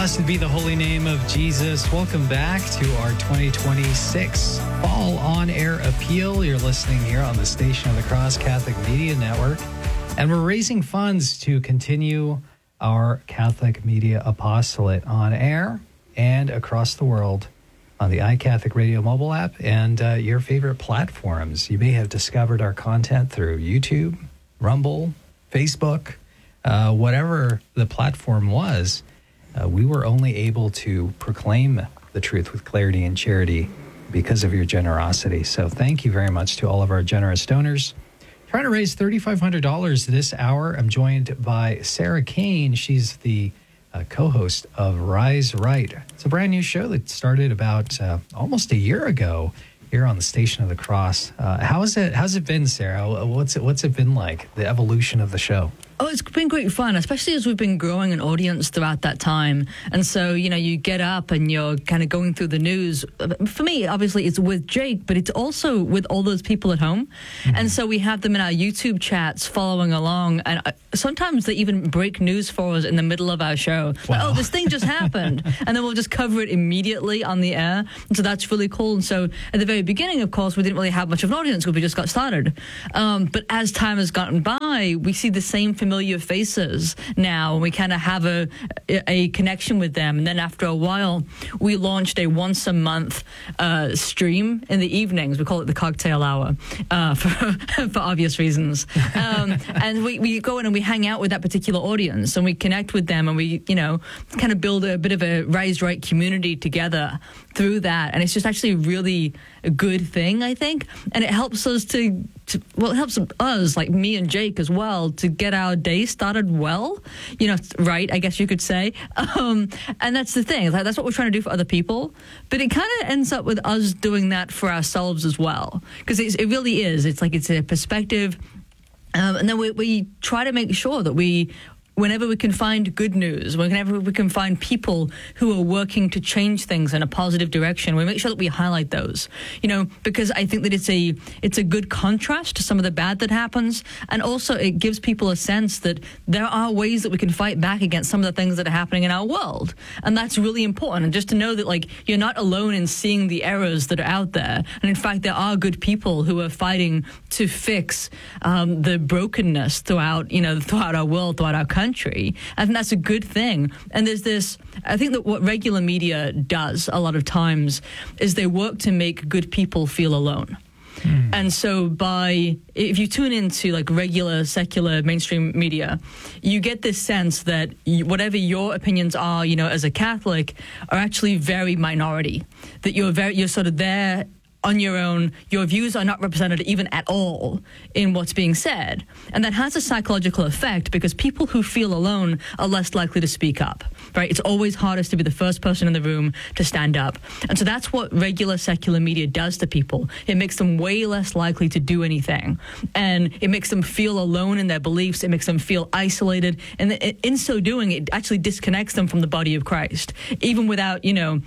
Blessed be the holy name of Jesus. Welcome back to our 2026 Fall On Air Appeal. You're listening here on the Station of the Cross Catholic Media Network. And we're raising funds to continue our Catholic Media Apostolate on air and across the world on the iCatholic Radio mobile app and your favorite platforms. You may have discovered our content through YouTube, Rumble, Facebook, whatever the platform was. We were only able to proclaim the truth with clarity and charity because of your generosity. So thank you very much to all of our generous donors. Trying to raise $3,500 this hour. I'm joined by Sarah Kane. She's the co-host of Rise Right. It's a brand new show that started about almost a year ago here on the Station of the Cross. How's it been, Sarah? What's it been like, the evolution of the show? Oh, it's been great fun, especially as we've been growing an audience throughout that time. And so, you get up and you're kind of going through the news. For me, obviously, it's with Jake, but it's also with all those people at home. Mm-hmm. And so we have them in our YouTube chats following along. And sometimes they even break news for us in the middle of our show. Wow. Like, oh, this thing just happened. And then we'll just cover it immediately on the air. And so that's really cool. And so at the very beginning, of course, we didn't really have much of an audience because we just got started. But as time has gotten by, we see the same familiar faces now, and we kind of have a connection with them. And then after a while, we launched a once-a-month stream in the evenings. We call it the cocktail hour for obvious reasons. And we go in and we hang out with that particular audience, and we connect with them, and we, kind of build a bit of a Rise Right community together through that. And it's just actually really a good thing, I think. And it helps us it helps us, like me and Jake as well, to get our day started well, right, I guess you could say. And that's the thing. That's what we're trying to do for other people. But it kind of ends up with us doing that for ourselves as well. Because it really is. It's like it's a perspective. And then we try to make sure that whenever we can find good news, whenever we can find people who are working to change things in a positive direction, we make sure that we highlight those, because I think that it's a good contrast to some of the bad that happens. And also it gives people a sense that there are ways that we can fight back against some of the things that are happening in our world. And that's really important. And just to know that, you're not alone in seeing the errors that are out there. And in fact, there are good people who are fighting to fix the brokenness throughout our world, throughout our country. I think that's a good thing. And I think that what regular media does a lot of times is they work to make good people feel alone. Mm. And so if you tune into regular secular mainstream media, you get this sense that whatever your opinions are, as a Catholic, are actually very minority, that you're sort of there on your own. Your views are not represented even at all in what's being said. And that has a psychological effect because people who feel alone are less likely to speak up, right? It's always hardest to be the first person in the room to stand up. And so that's what regular secular media does to people. It makes them way less likely to do anything. And it makes them feel alone in their beliefs. It makes them feel isolated. And in so doing, it actually disconnects them from the body of Christ, even without,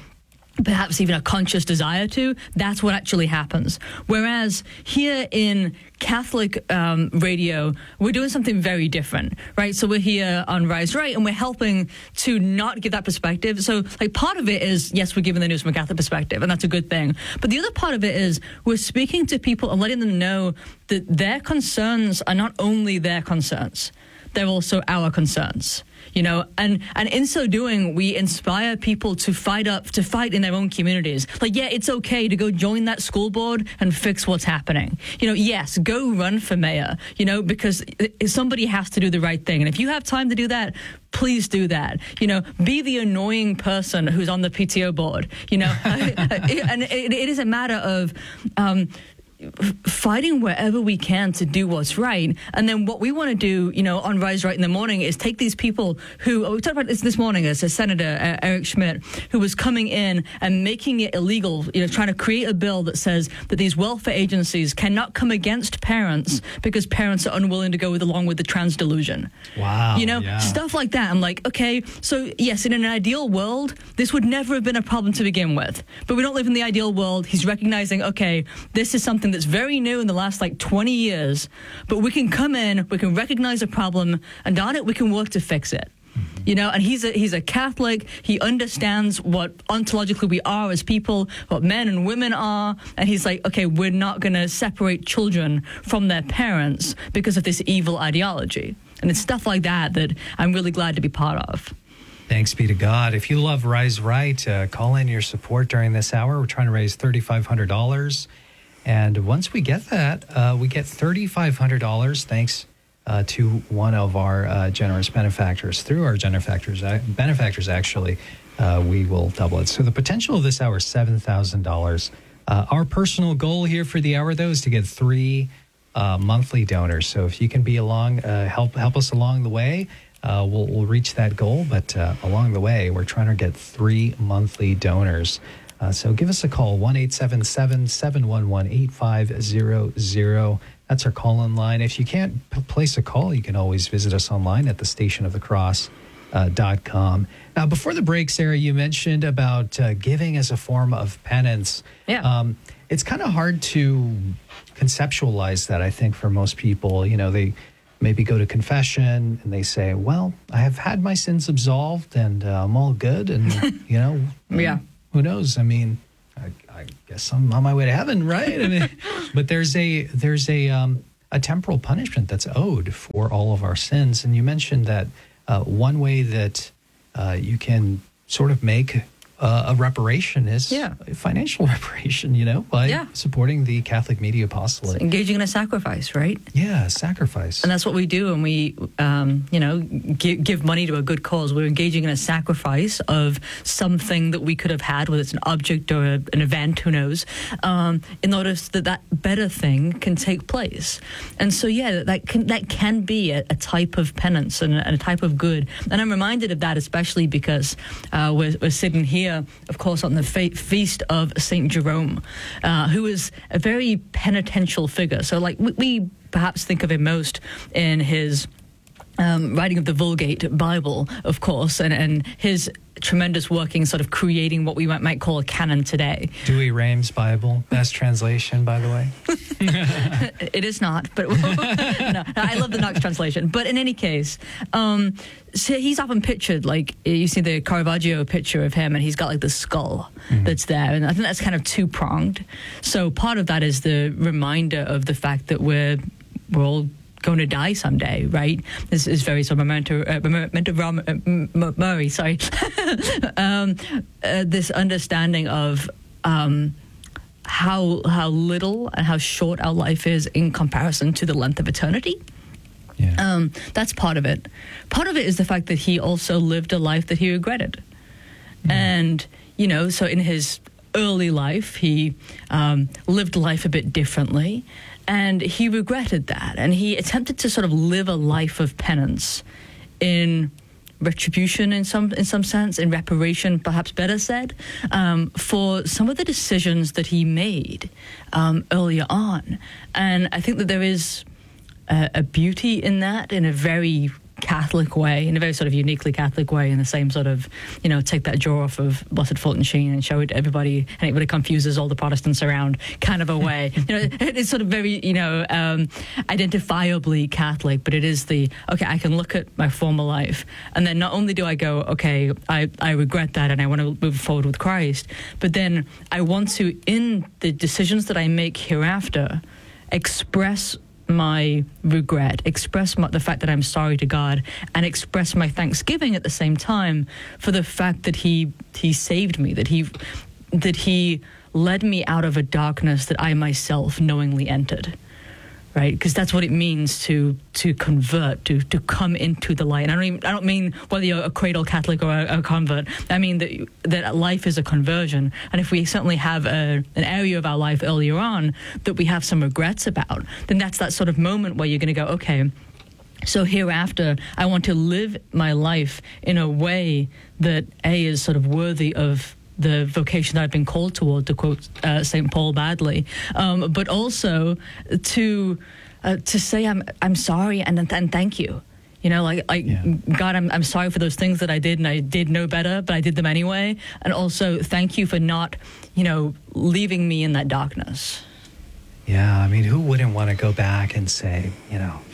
perhaps even a conscious desire to. That's what actually happens. Whereas here in Catholic radio, we're doing something very different, right? So we're here on Rise Right, and we're helping to not give that perspective. So part of it is, yes, we're giving the news from a Catholic perspective, and that's a good thing. But the other part of it is we're speaking to people and letting them know that their concerns are not only their concerns, they're also our concerns. And in so doing, we inspire people to fight in their own communities. It's okay to go join that school board and fix what's happening. Yes, go run for mayor, because somebody has to do the right thing. And if you have time to do that, please do that. Be the annoying person who's on the PTO board, and it is a matter of fighting wherever we can to do what's right. And then what we want to do, on Rise Right in the morning is take these people who, we talked about this morning as a Senator, Eric Schmidt, who was coming in and making it illegal, trying to create a bill that says that these welfare agencies cannot come against parents because parents are unwilling to go along with the trans delusion. Wow. Stuff like that. I'm like, okay, so yes, in an ideal world, this would never have been a problem to begin with. But we don't live in the ideal world. He's recognizing, okay, this is something that's very new in the last 20 years, but we can come in, we can recognize a problem, and on it, we can work to fix it. Mm-hmm. You know, and he's a Catholic. He understands what ontologically we are as people, what men and women are. And he's like, okay, we're not going to separate children from their parents because of this evil ideology. And it's stuff like that that I'm really glad to be part of. Thanks be to God. If you love Rise Right, call in your support during this hour. We're trying to raise $3,500. And once we get that, we get $3,500 thanks to one of our generous benefactors. Through our benefactors, actually, we will double it. So the potential of this hour is $7,000. Our personal goal here for the hour, though, is to get 3 monthly donors. So if you can be along, help us along the way, we'll reach that goal. But along the way, we're trying to get 3 monthly donors. So give us a call, 1-877-711-8500. That's our call-in line. If you can't place a call, you can always visit us online at thestationofthecross.com. Now, before the break, Sarah, you mentioned about giving as a form of penance. Yeah. It's kind of hard to conceptualize that, I think, for most people. You know, they maybe go to confession and they say, well, I have had my sins absolved and I'm all good. And, you know, yeah. Who knows? I mean, I guess I'm on my way to heaven, right? I mean, but there's a temporal punishment that's owed for all of our sins. And you mentioned that one way that you can sort of make a reparation is financial reparation, you know, by supporting the Catholic Media Apostolate. So engaging in a sacrifice, right? Yeah, sacrifice. And that's what we do when we, give money to a good cause. We're engaging in a sacrifice of something that we could have had, whether it's an object or an event, who knows, in order that better thing can take place. And so, that can be a type of penance and a type of good. And I'm reminded of that especially because we're sitting here, of course, on the feast of St. Jerome, who is a very penitential figure. So, like, we perhaps think of him most in his writing of the Vulgate Bible, of course, and his tremendous work in sort of creating what we might call a canon today. Dewey Rhames Bible, best translation, by the way. It is not, but no, I love the Knox translation. But in any case, so he's often pictured, like, you see the Caravaggio picture of him, and he's got like the skull that's there, and I think that's kind of two-pronged. So part of that is the reminder of the fact that we're all going to die someday, right? This is very sort of memento mori, sorry. This understanding of how little and how short our life is in comparison to the length of eternity. Yeah. That's part of it. Part of it is the fact that he also lived a life that he regretted. And, you know, so in his early life, he lived life a bit differently. And he regretted that. And he attempted to sort of live a life of penance in retribution in some sense, in reparation, perhaps better said, for some of the decisions that he made earlier on. And I think that there is a beauty in that in a very Catholic way, in a very sort of uniquely Catholic way, in the same sort of, you know, take that jaw off of Blessed Fulton Sheen and show it to everybody, and it really confuses all the Protestants around kind of a way. You know, it's sort of very, you know, identifiably Catholic, but it is okay, I can look at my former life, and then not only do I go, okay, I regret that and I want to move forward with Christ, but then I want to, in the decisions that I make hereafter, express my regret, express the fact that I'm sorry to God, and express my thanksgiving at the same time for the fact that he saved me, that he led me out of a darkness that I myself knowingly entered. Right, because that's what it means to convert, to come into the light. And I don't mean whether you're a cradle Catholic or a convert. I mean that life is a conversion. And if we certainly have an area of our life earlier on that we have some regrets about, then that's that sort of moment where you're going to go, okay, so hereafter I want to live my life in a way that is sort of worthy of the vocation that I've been called toward, to quote St. Paul badly, but also to say I'm sorry and thank you. You know, God, I'm sorry for those things that I did, and I did know better, but I did them anyway. And also thank you for not, you know, leaving me in that darkness. Yeah, I mean, who wouldn't want to go back and say, you know,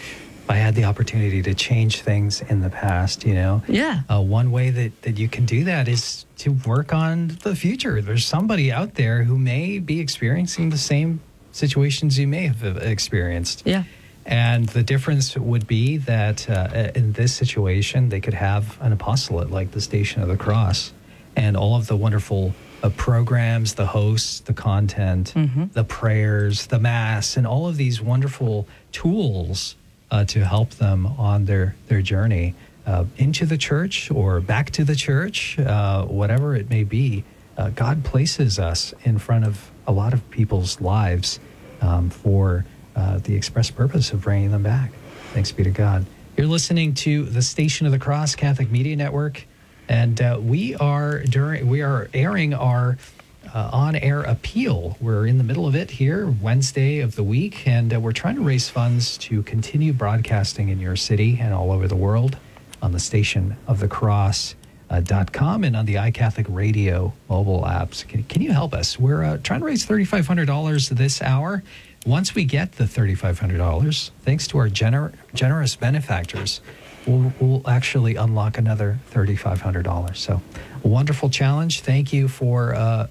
if I had the opportunity to change things in the past, Yeah. One way that you can do that is to work on the future. There's somebody out there who may be experiencing the same situations you may have experienced. Yeah. And the difference would be that in this situation, they could have an apostolate like the Station of the Cross, and all of the wonderful programs, the hosts, the content, the prayers, the Mass, and all of these wonderful tools to help them on their journey into the church or back to the church, whatever it may be. God places us in front of a lot of people's lives for the express purpose of bringing them back. Thanks be to God. You're listening to the Station of the Cross Catholic Media Network, and we are airing our on-air appeal. We're in the middle of it here, Wednesday of the week, and we're trying to raise funds to continue broadcasting in your city and all over the world on the Station of the Cross.com and on the iCatholic Radio mobile apps. Can you help us? We're trying to raise $3,500 this hour. Once we get the $3,500, thanks to our generous benefactors, we'll actually unlock another $3,500. So, a wonderful challenge. Thank you for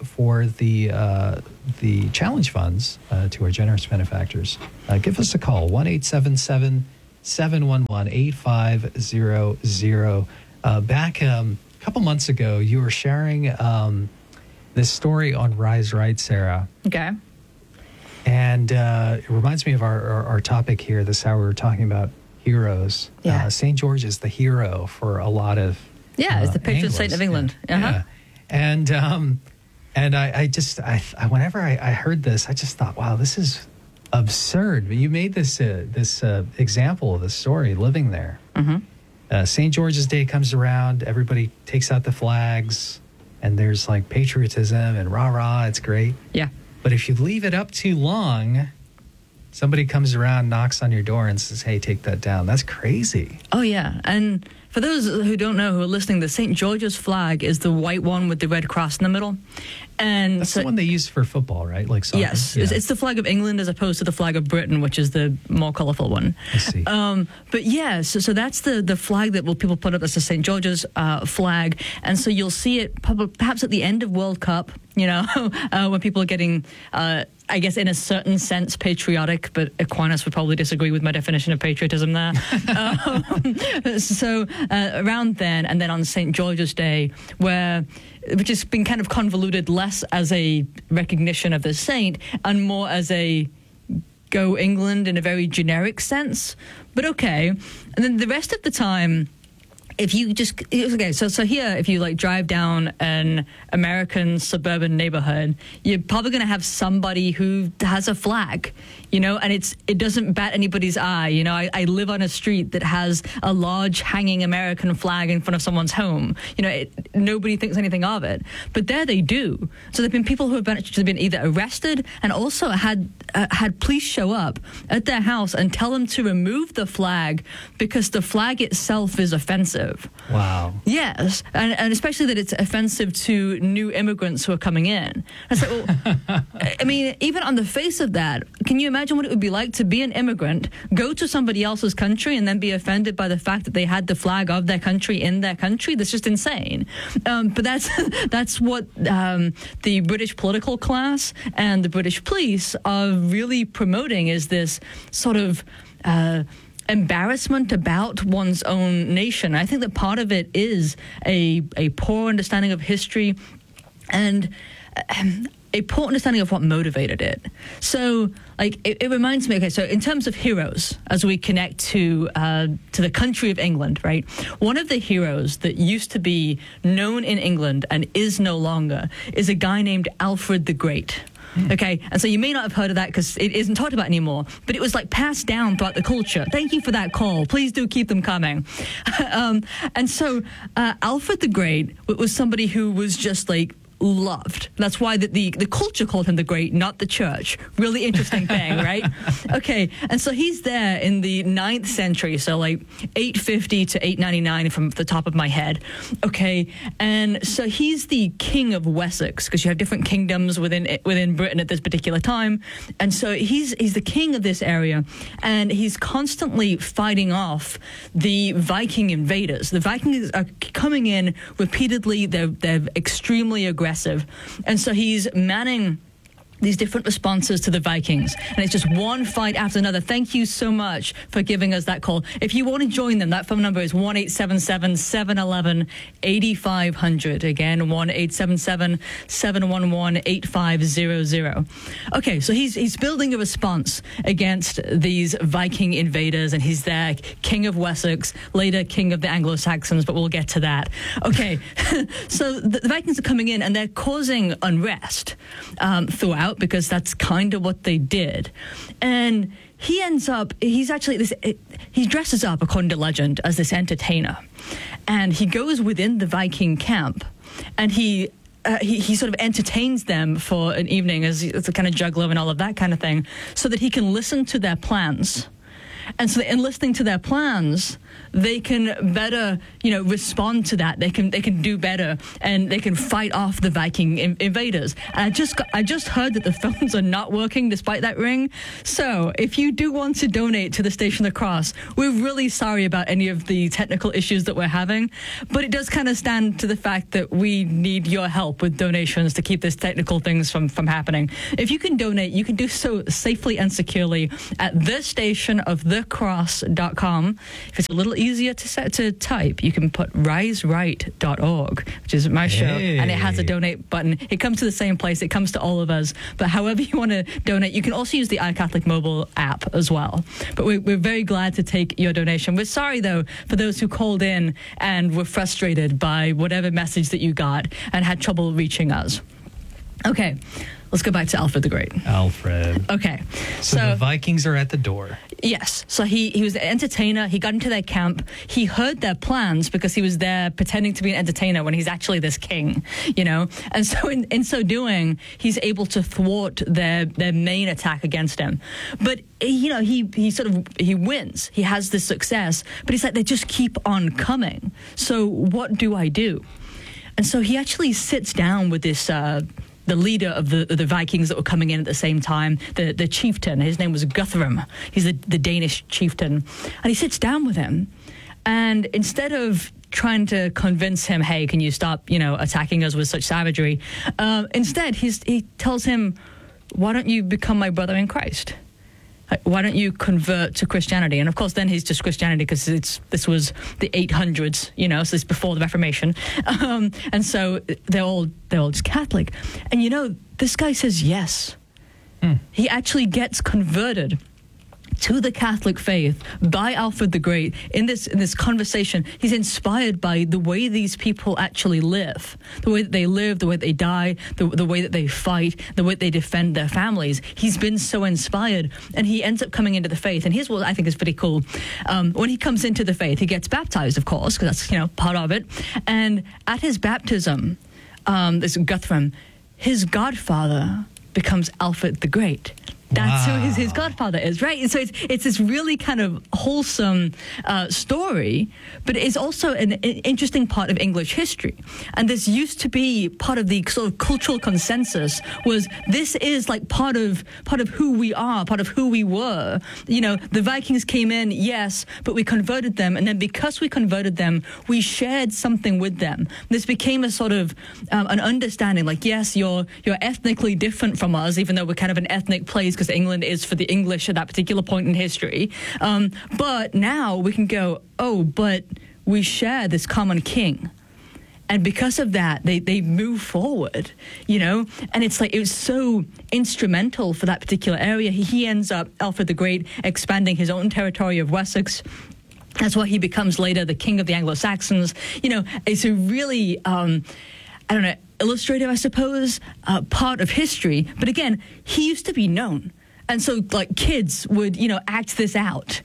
the challenge funds to our generous benefactors. Give us a call, 1-877-711-8500. Back a couple months ago, you were sharing this story on Rise Right, Sarah. Okay. And it reminds me of our topic here this hour. We were talking about heroes. Yeah. St. George is the hero for a lot of it's the patron saint of England. Yeah. And I whenever I heard this, I just thought, wow, this is absurd. But you made this example of the story living there. St. George's Day comes around, everybody takes out the flags, and there's like patriotism and rah-rah, it's great. Yeah. But if you leave it up too long, somebody comes around, knocks on your door and says, hey, take that down. That's crazy. Oh, yeah. And for those who don't know, who are listening, the St. George's flag is the white one with the red cross in the middle. And that's the one they use for football, right? Like soccer? Yes. Yeah. It's the flag of England as opposed to the flag of Britain, which is the more colorful one. I see. But yeah, so that's the flag that people put up as the St. George's flag. And so you'll see it perhaps at the end of World Cup, when people are getting, I guess, in a certain sense, patriotic, but Aquinas would probably disagree with my definition of patriotism there. So around then, and then on St. George's Day, which has been kind of convoluted less as a recognition of the saint and more as a go England in a very generic sense. But okay. And then the rest of the time, if you just, okay, so here, if you like drive down an American suburban neighborhood, you're probably going to have somebody who has a flag, and it doesn't bat anybody's eye. I live on a street that has a large hanging American flag in front of someone's home. Nobody thinks anything of it, but there they do. So there've been people who have been either arrested and also had police show up at their house and tell them to remove the flag because the flag itself is offensive. Wow. Yes, and especially that it's offensive to new immigrants who are coming in. I said, well, I mean, even on the face of that, can you imagine what it would be like to be an immigrant, go to somebody else's country, and then be offended by the fact that they had the flag of their country in their country? That's just insane. But that's what the British political class and the British police are really promoting, is this sort of embarrassment about one's own nation. I think that part of it is a poor understanding of history and a poor understanding of what motivated it. So, like, it reminds me, okay, so in terms of heroes, as we connect to the country of England, right? One of the heroes that used to be known in England and is no longer is a guy named Alfred the Great. Okay, and so you may not have heard of that because it isn't talked about anymore, but it was like passed down throughout the culture. Thank you for that call. Please do keep them coming. And so Alfred the Great was somebody who was just like loved. That's why the culture called him the Great, not the church. Really interesting thing, right? Okay, and so he's there in the 9th century, so like 850 to 899 from the top of my head. Okay, and so he's the king of Wessex, because you have different kingdoms within Britain at this particular time, and so he's the king of this area, and he's constantly fighting off the Viking invaders. The Vikings are coming in repeatedly. They're extremely aggressive. And so he's manning these different responses to the Vikings. And it's just one fight after another. Thank you so much for giving us that call. If you want to join them, that phone number is 1-877-711-8500. Again, 1-877-711-8500. Okay, so he's building a response against these Viking invaders, and he's there, king of Wessex, later king of the Anglo-Saxons, but we'll get to that. Okay, so the Vikings are coming in, and they're causing unrest throughout, because that's kind of what they did. And he ends up, he dresses up, according to legend, as this entertainer. And he goes within the Viking camp, and he sort of entertains them for an evening as a kind of juggler and all of that kind of thing, so that he can listen to their plans. And so in listening to their plans, they can better, respond to that. They can do better, and they can fight off the Viking invaders. And I just heard that the phones are not working despite that ring. So if you do want to donate to the Station of the Cross, we're really sorry about any of the technical issues that we're having, but it does kind of stand to the fact that we need your help with donations to keep these technical things from happening. If you can donate, you can do so safely and securely at thestationofthecross.com. If it's a little easier to type, you can put riseright.org, which is my show, and it has a donate button. It comes to the same place. It comes to all of us. But however you want to donate, you can also use the iCatholic mobile app as well. But we're very glad to take your donation. We're sorry, though, for those who called in and were frustrated by whatever message that you got and had trouble reaching us. Okay, let's go back to Alfred the Great. Alfred. Okay. So the Vikings are at the door. Yes. So he was an entertainer. He got into their camp. He heard their plans because he was there pretending to be an entertainer when he's actually this king, And so in so doing, he's able to thwart their main attack against him. But, he wins. He has this success. But he's like, they just keep on coming. So what do I do? And so he actually sits down with this the leader of the Vikings that were coming in at the same time, the chieftain. His name was Guthrum. He's the Danish chieftain. And he sits down with him. And instead of trying to convince him, hey, can you stop, attacking us with such savagery, instead he tells him, why don't you become my brother in Christ? Why don't you convert to Christianity? And of course, then he's just Christianity because this was the 800s, so it's before the Reformation, and so they're all just Catholic. And this guy says yes. He actually gets converted to the Catholic faith by Alfred the Great. In this conversation, he's inspired by the way these people actually live, the way that they live, the way that they die, the way that they fight, the way that they defend their families. He's been so inspired, and he ends up coming into the faith. And here's what I think is pretty cool. When he comes into the faith, he gets baptized, of course, because that's part of it. And at his baptism, this Guthrum, his godfather becomes Alfred the Great. That's who his godfather is, right? So it's this really kind of wholesome story, but it's also an interesting part of English history. And this used to be part of the sort of cultural consensus, was this is like part of who we are, part of who we were. The Vikings came in, yes, but we converted them, and then because we converted them, we shared something with them. This became a sort of an understanding, like, yes, you're ethnically different from us, even though we're kind of an ethnic place, because England is for the English at that particular point in history. But now we can go, but we share this common king. And because of that, they move forward, And it's like, it was so instrumental for that particular area. He ends up, Alfred the Great, expanding his own territory of Wessex. That's why he becomes later the king of the Anglo-Saxons. It's a really, illustrative, I suppose, part of history. But again, he used to be known. And so, like, kids would, act this out,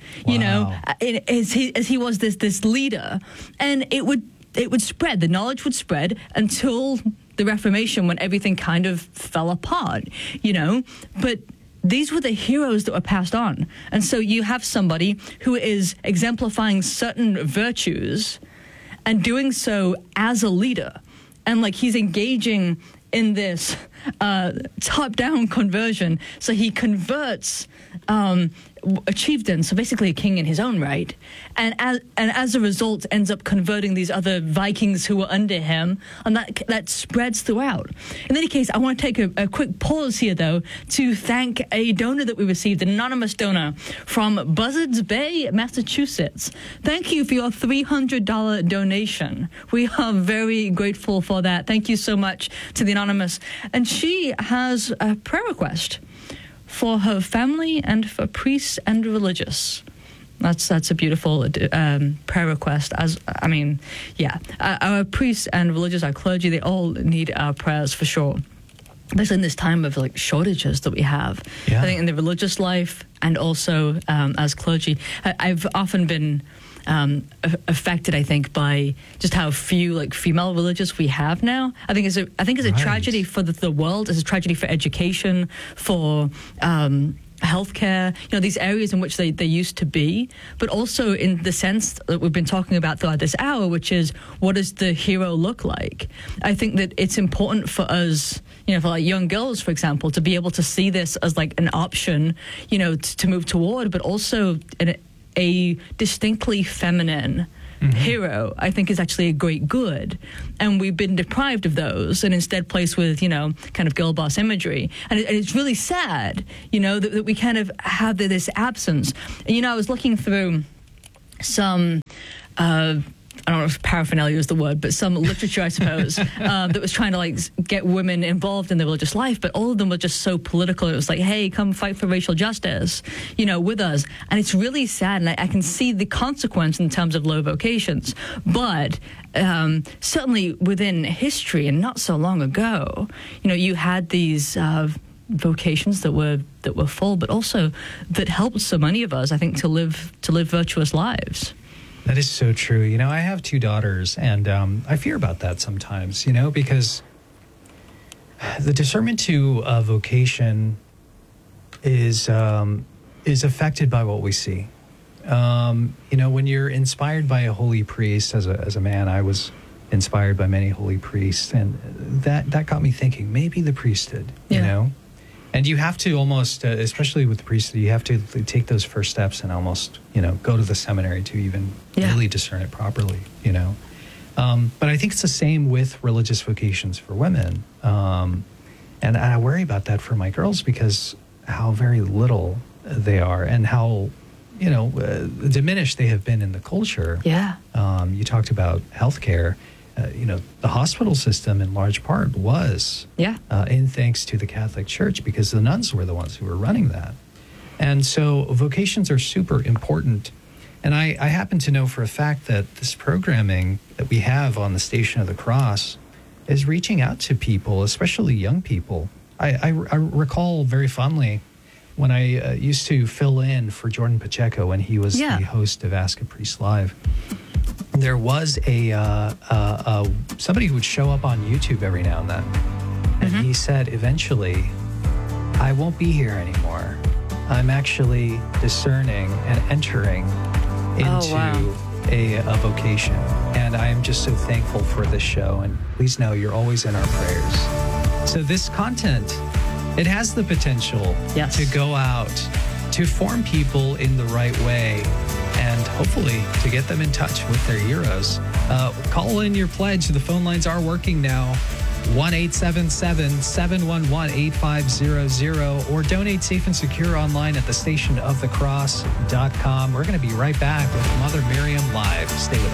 as he was this leader. And it would spread. The knowledge would spread until the Reformation when everything kind of fell apart, you know, but these were the heroes that were passed on. And so you have somebody who is exemplifying certain virtues and doing so as a leader. And like he's engaging in this top-down conversion. So he converts chieftain, so basically a king in his own right, and as a result ends up converting these other Vikings who were under him, and that spreads throughout. In any case, I want to take a quick pause here, though, to thank a donor that we received, an anonymous donor from Buzzards Bay, Massachusetts. Thank you for your $300 donation. We are very grateful for that. Thank you so much to the anonymous. And she has a prayer request for her family and for priests and religious. That's a beautiful prayer request. Our priests and religious, our clergy, they all need our prayers for sure. Especially in this time of like shortages that we have. Yeah. I think in the religious life and also as clergy, I've often been affected, I think, by just how few like female religious we have now. I think it's a Right. tragedy for the world. It's a tragedy for education, for healthcare, you know, these areas in which they used to be, but also in the sense that we've been talking about throughout this hour, which is what does the hero look like? I think that it's important for us, you know, for like young girls, for example, to be able to see this as like an option, you know, to move toward, but also a distinctly feminine hero, I think, is actually a great good. And we've been deprived of those and instead placed with, you know, kind of girl boss imagery. And it's really sad, you know, that we kind of have this absence. And, you know, I was looking through some... I don't know if paraphernalia is the word, but some literature, I suppose, that was trying to like get women involved in the religious life, but all of them were just so political. It was like, hey, come fight for racial justice, you know, with us. And it's really sad, and I can see the consequence in terms of low vocations. But certainly within history, and not so long ago, you know, you had these vocations that were full, but also that helped so many of us, I think, to live virtuous lives. That is so true. You know, I have two daughters, and I fear about that sometimes, you know, because the discernment to vocation is affected by what we see. You know, when you're inspired by a holy priest, as a man, I was inspired by many holy priests, and that got me thinking, maybe the priesthood, you know? And you have to almost, especially with the priesthood, you have to take those first steps and almost, you know, go to the seminary to even really discern it properly, you know. But I think it's the same with religious vocations for women. And I worry about that for my girls because how very little they are and how, you know, diminished they have been in the culture. Yeah. You talked about healthcare. You know, the hospital system in large part was in thanks to the Catholic Church because the nuns were the ones who were running that. And so vocations are super important. And I happen to know for a fact that this programming that we have on the Station of the Cross is reaching out to people, especially young people. I recall very fondly when I used to fill in for Jordan Pacheco when he was the host of Ask a Priest Live. There was somebody who would show up on YouTube every now and then. And he said, eventually, I won't be here anymore. I'm actually discerning and entering into a vocation. And I am just so thankful for this show. And please know you're always in our prayers. So this content, it has the potential to go out, to form people in the right way, and hopefully to get them in touch with their heroes. Call in your pledge. The phone lines are working now. 1-877-711-8500, or donate safe and secure online at thestationofthecross.com. We're going to be right back with Mother Miriam Live. Stay with us.